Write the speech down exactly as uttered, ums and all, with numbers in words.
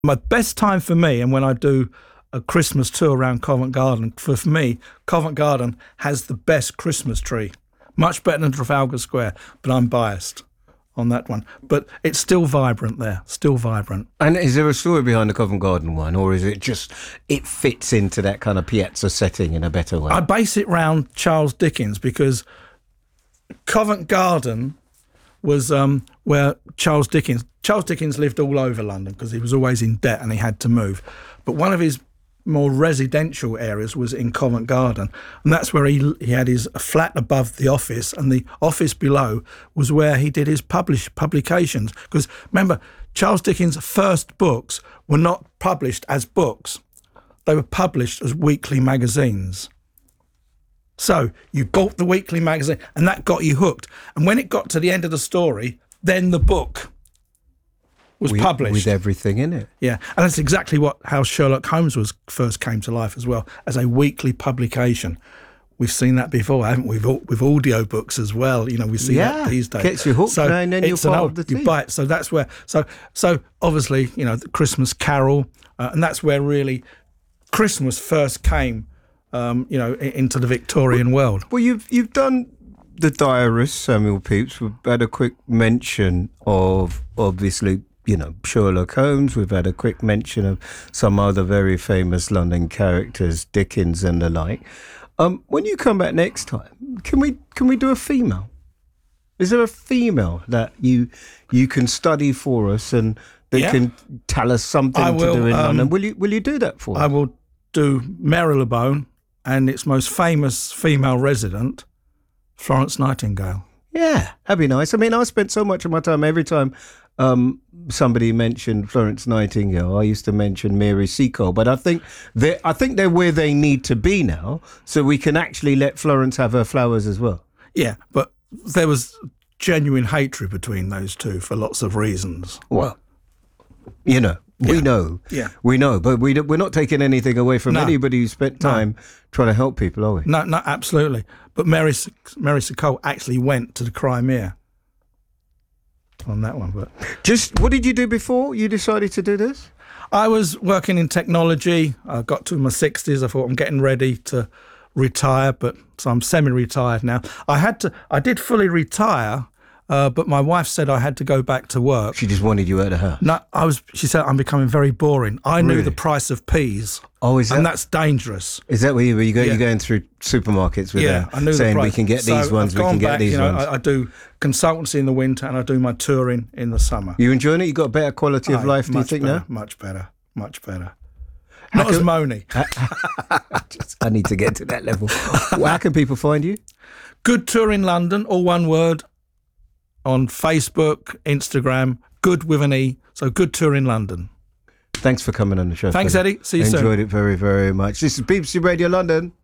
My best time for me, and when I do a Christmas tour around Covent Garden, for me, Covent Garden has the best Christmas tree. Much better than Trafalgar Square, but I'm biased on that one. But it's still vibrant there, still vibrant. And is there a story behind the Covent Garden one, or is it just, it fits into that kind of piazza setting in a better way? I base it round Charles Dickens, because Covent Garden was um, where Charles Dickens... Charles Dickens lived all over London because he was always in debt and he had to move. But one of his more residential areas was in Covent Garden, and that's where he he had his flat above the office, and the office below was where he did his publish publications. Because remember, Charles Dickens' first books were not published as books; they were published as weekly magazines. So you bought the weekly magazine, and that got you hooked. And when it got to the end of the story, then the book was with, published with everything in it. Yeah, and that's exactly what how Sherlock Holmes was first came to life as well, as a weekly publication. We've seen that before, haven't we? With, with audio books as well. You know, we see yeah, that these days. Gets you hooked, so and then you're it's an part old, of the team. You buy it. So that's where. So so obviously, you know, the Christmas Carol, uh, and that's where really Christmas first came. Um, you know, into the Victorian well, world. Well, you've you've done the diarist Samuel Pepys. We've had a quick mention of obviously. You know, Sherlock Holmes. We've had a quick mention of some other very famous London characters, Dickens and the like. Um, when you come back next time, can we can we do a female? Is there a female that you you can study for us and that yeah. can tell us something I will, to do in um, London? Will you will you do that for us? I will do Marylebone and its most famous female resident, Florence Nightingale. Yeah, that'd be nice. I mean, I spent so much of my time every time. Um, somebody mentioned Florence Nightingale. I used to mention Mary Seacole, but I think they I think they're where they need to be now, so we can actually let Florence have her flowers as well. Yeah, but there was genuine hatred between those two for lots of reasons. Well, you know, we yeah. know, yeah, we know, but we we're not taking anything away from no. anybody who spent time no. trying to help people, are we? No, no, absolutely. But Mary Mary Seacole actually went to the Crimea. On that one, but just what did you do before you decided to do this? I was working in technology. I got to my sixties. I thought I'm getting ready to retire, but so I'm semi-retired now. I had to. I did fully retire, uh, but my wife said I had to go back to work. She just wanted you out of her. No, I was. She said I'm becoming very boring. I really? knew the price of peas. Oh, is that? And that's dangerous. Is that where you, where you go? Yeah. You're going through supermarkets with yeah, them, I knew saying the price. we can get so these ones, I've we gone can get back, these you know, ones. I, I do consultancy in the winter and I do my touring in the summer. You enjoying it? You got a better quality of oh, life, do you think better, now? Much better, much better. How Not can, as moany. I need to get to that level. Well, how can people find you? Good Tour in London, all one word, on Facebook, Instagram, good with an E, so Good Tour in London. Thanks for coming on the show. Thanks, Philip. Eddie. See you Enjoyed soon. Enjoyed it very, very much. This is B B C Radio London.